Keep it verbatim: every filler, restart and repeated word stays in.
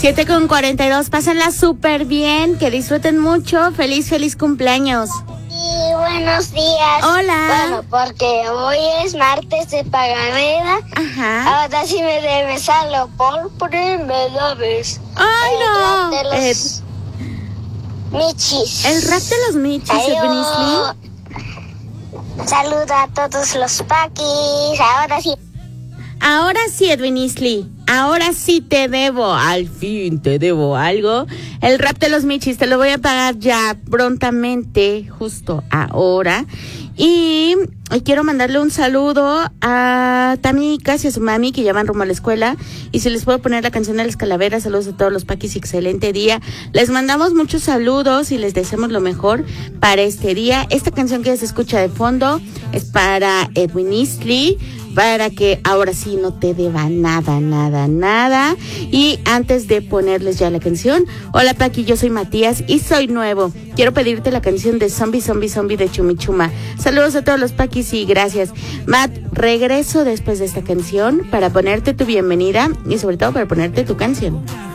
siete con cuarenta y dos, pásenla súper bien, que disfruten mucho, feliz, feliz cumpleaños. Y buenos días. Hola. Bueno, porque hoy es martes de pagadera. Ajá. Ahora sí me debes algo por primera vez. ¡Ay, no! El rap de los Eh, Michis. el rap de los Michis, Edwin Isley. Saluda a todos los paquis. Ahora sí. Ahora sí, Edwin Isley, ahora sí te debo, al fin te debo algo. El rap de los Michis te lo voy a pagar ya prontamente, justo ahora. Y hoy quiero mandarle un saludo a Tamicas y a su mami que ya van rumbo a la escuela. Y si les puedo poner la canción de las calaveras, saludos a todos los paquis y excelente día. Les mandamos muchos saludos y les deseamos lo mejor para este día. Esta canción que se escucha de fondo es para Edwin Isley, para que ahora sí no te deba nada, nada, nada. Y antes de ponerles ya la canción, hola Paqui, yo soy Matías y soy nuevo. Quiero pedirte la canción de Zombie, Zombie, Zombie de Chumichuma. Saludos a todos los Paquis y gracias. Matt, regreso después de esta canción para ponerte tu bienvenida y sobre todo para ponerte tu canción.